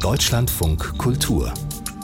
Deutschlandfunk Kultur.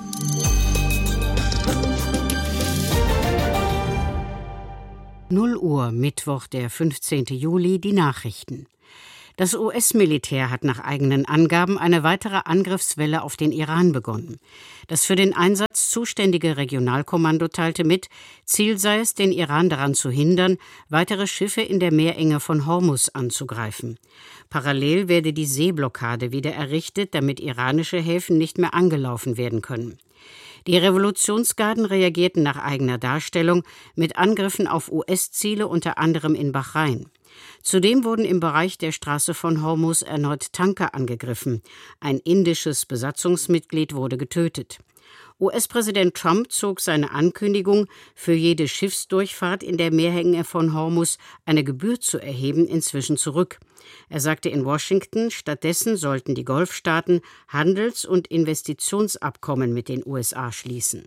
Uhr, Mittwoch, der 15. Juli, die Nachrichten. Das US-Militär hat nach eigenen Angaben eine weitere Angriffswelle auf den Iran begonnen. Das für den Einsatz zuständige Regionalkommando teilte mit, Ziel sei es, den Iran daran zu hindern, weitere Schiffe in der Meerenge von Hormuz anzugreifen. Parallel werde die Seeblockade wieder errichtet, damit iranische Häfen nicht mehr angelaufen werden können. Die Revolutionsgarden reagierten nach eigener Darstellung mit Angriffen auf US-Ziele, unter anderem in Bahrain. Zudem wurden im Bereich der Straße von Hormuz erneut Tanker angegriffen. Ein indisches Besatzungsmitglied wurde getötet. US-Präsident Trump zog seine Ankündigung, für jede Schiffsdurchfahrt in der Meerenge von Hormuz eine Gebühr zu erheben, inzwischen zurück. Er sagte in Washington, stattdessen sollten die Golfstaaten Handels- und Investitionsabkommen mit den USA schließen.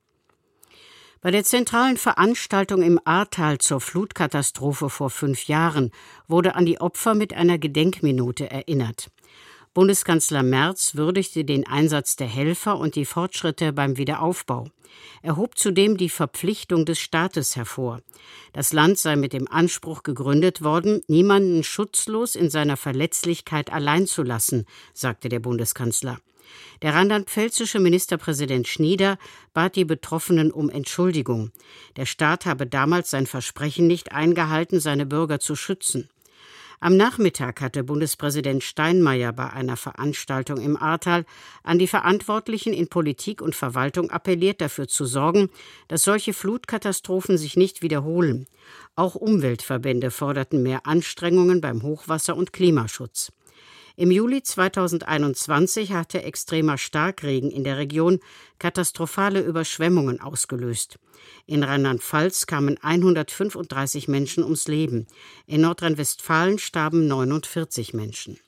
Bei der zentralen Veranstaltung im Ahrtal zur Flutkatastrophe vor 5 Jahren wurde an die Opfer mit einer Gedenkminute erinnert. Bundeskanzler Merz würdigte den Einsatz der Helfer und die Fortschritte beim Wiederaufbau. Er hob zudem die Verpflichtung des Staates hervor. Das Land sei mit dem Anspruch gegründet worden, niemanden schutzlos in seiner Verletzlichkeit allein zu lassen, sagte der Bundeskanzler. Der rheinland-pfälzische Ministerpräsident Schnieder bat die Betroffenen um Entschuldigung. Der Staat habe damals sein Versprechen nicht eingehalten, seine Bürger zu schützen. Am Nachmittag hatte Bundespräsident Steinmeier bei einer Veranstaltung im Ahrtal an die Verantwortlichen in Politik und Verwaltung appelliert, dafür zu sorgen, dass solche Flutkatastrophen sich nicht wiederholen. Auch Umweltverbände forderten mehr Anstrengungen beim Hochwasser- und Klimaschutz. Im Juli 2021 hatte extremer Starkregen in der Region katastrophale Überschwemmungen ausgelöst. In Rheinland-Pfalz kamen 135 Menschen ums Leben. In Nordrhein-Westfalen starben 49 Menschen.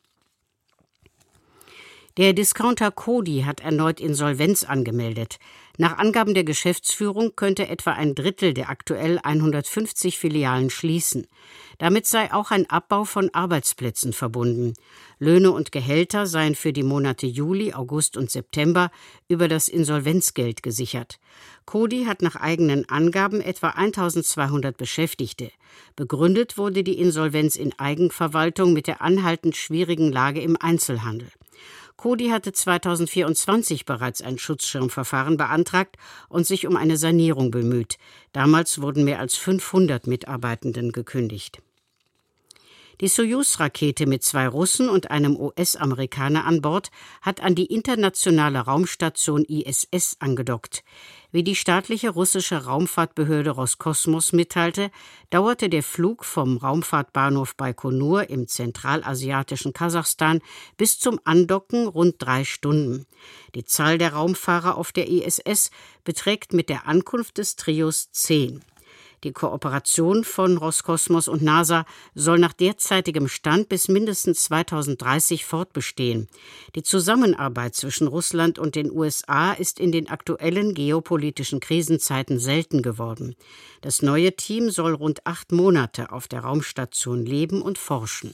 Der Discounter Coty hat erneut Insolvenz angemeldet. Nach Angaben der Geschäftsführung könnte etwa ein Drittel der aktuell 150 Filialen schließen. Damit sei auch ein Abbau von Arbeitsplätzen verbunden. Löhne und Gehälter seien für die Monate Juli, August und September über das Insolvenzgeld gesichert. Coty hat nach eigenen Angaben etwa 1.200 Beschäftigte. Begründet wurde die Insolvenz in Eigenverwaltung mit der anhaltend schwierigen Lage im Einzelhandel. Coty hatte 2024 bereits ein Schutzschirmverfahren beantragt und sich um eine Sanierung bemüht. Damals wurden mehr als 500 Mitarbeitenden gekündigt. Die Sojus-Rakete mit 2 Russen und einem US-Amerikaner an Bord hat an die internationale Raumstation ISS angedockt. Wie die staatliche russische Raumfahrtbehörde Roskosmos mitteilte, dauerte der Flug vom Raumfahrtbahnhof Baikonur im zentralasiatischen Kasachstan bis zum Andocken rund 3 Stunden. Die Zahl der Raumfahrer auf der ISS beträgt mit der Ankunft des Trios 10. Die Kooperation von Roskosmos und NASA soll nach derzeitigem Stand bis mindestens 2030 fortbestehen. Die Zusammenarbeit zwischen Russland und den USA ist in den aktuellen geopolitischen Krisenzeiten selten geworden. Das neue Team soll rund 8 Monate auf der Raumstation leben und forschen.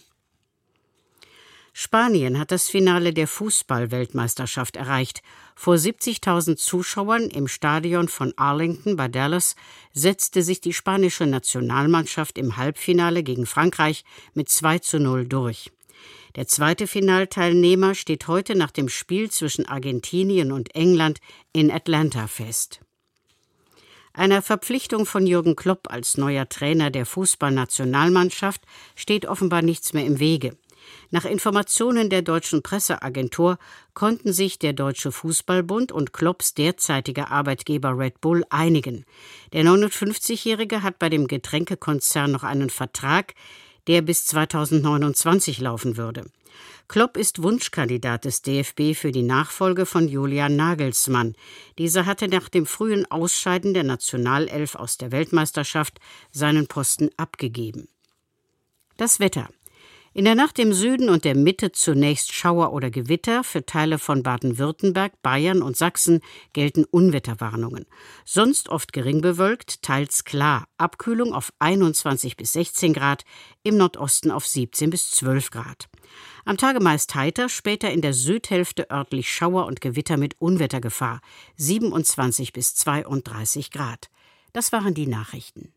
Spanien hat das Finale der Fußball-Weltmeisterschaft erreicht. Vor 70.000 Zuschauern im Stadion von Arlington bei Dallas setzte sich die spanische Nationalmannschaft im Halbfinale gegen Frankreich mit 2:0 durch. Der zweite Finalteilnehmer steht heute nach dem Spiel zwischen Argentinien und England in Atlanta fest. Einer Verpflichtung von Jürgen Klopp als neuer Trainer der Fußballnationalmannschaft steht offenbar nichts mehr im Wege. Nach Informationen der deutschen Presseagentur konnten sich der Deutsche Fußballbund und Klopps derzeitiger Arbeitgeber Red Bull einigen. Der 59-Jährige hat bei dem Getränkekonzern noch einen Vertrag, der bis 2029 laufen würde. Klopp ist Wunschkandidat des DFB für die Nachfolge von Julian Nagelsmann. Dieser hatte nach dem frühen Ausscheiden der Nationalelf aus der Weltmeisterschaft seinen Posten abgegeben. Das Wetter. In der Nacht im Süden und der Mitte zunächst Schauer oder Gewitter. Für Teile von Baden-Württemberg, Bayern und Sachsen gelten Unwetterwarnungen. Sonst oft gering bewölkt, teils klar. Abkühlung auf 21 bis 16 Grad, im Nordosten auf 17 bis 12 Grad. Am Tage meist heiter, später in der Südhälfte örtlich Schauer und Gewitter mit Unwettergefahr, 27 bis 32 Grad. Das waren die Nachrichten.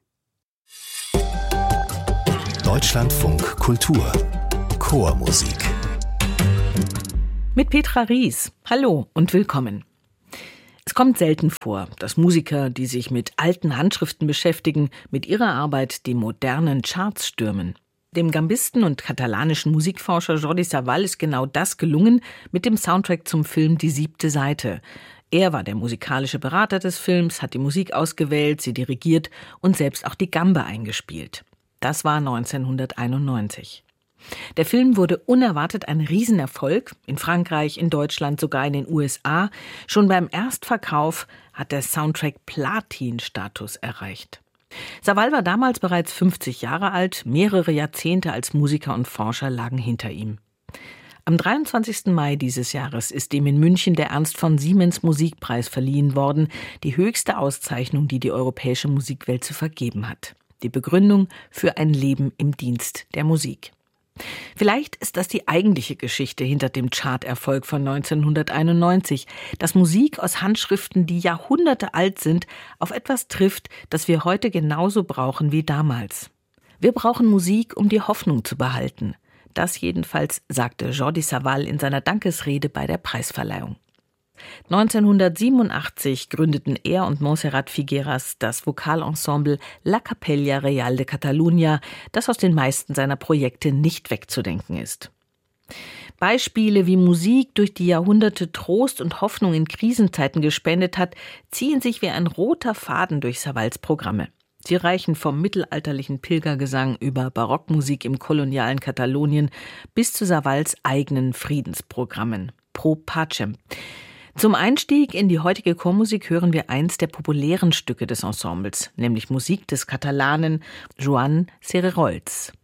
Deutschlandfunk Kultur Chormusik mit Petra Ries. Hallo und willkommen. Es kommt selten vor, dass Musiker, die sich mit alten Handschriften beschäftigen, mit ihrer Arbeit die modernen Charts stürmen. Dem Gambisten und katalanischen Musikforscher Jordi Savall ist genau das gelungen mit dem Soundtrack zum Film Die 7. Seite. Er war der musikalische Berater des Films, hat die Musik ausgewählt, sie dirigiert und selbst auch die Gambe eingespielt. Das war 1991. Der Film wurde unerwartet ein Riesenerfolg, in Frankreich, in Deutschland, sogar in den USA. Schon beim Erstverkauf hat der Soundtrack Platin-Status erreicht. Savall war damals bereits 50 Jahre alt, mehrere Jahrzehnte als Musiker und Forscher lagen hinter ihm. Am 23. Mai dieses Jahres ist ihm in München der Ernst von Siemens Musikpreis verliehen worden, die höchste Auszeichnung, die die europäische Musikwelt zu vergeben hat. Die Begründung für ein Leben im Dienst der Musik. Vielleicht ist das die eigentliche Geschichte hinter dem Charterfolg von 1991, dass Musik aus Handschriften, die Jahrhunderte alt sind, auf etwas trifft, das wir heute genauso brauchen wie damals. Wir brauchen Musik, um die Hoffnung zu behalten. Das jedenfalls sagte Jordi Savall in seiner Dankesrede bei der Preisverleihung. 1987 gründeten er und Montserrat Figueras das Vokalensemble La Capella Real de Catalunya, das aus den meisten seiner Projekte nicht wegzudenken ist. Beispiele, wie Musik durch die Jahrhunderte Trost und Hoffnung in Krisenzeiten gespendet hat, ziehen sich wie ein roter Faden durch Savalls Programme. Sie reichen vom mittelalterlichen Pilgergesang über Barockmusik im kolonialen Katalonien bis zu Savalls eigenen Friedensprogrammen, Pro Pacem. Zum Einstieg in die heutige Chormusik hören wir eins der populären Stücke des Ensembles, nämlich Musik des Katalanen Joan Cererols.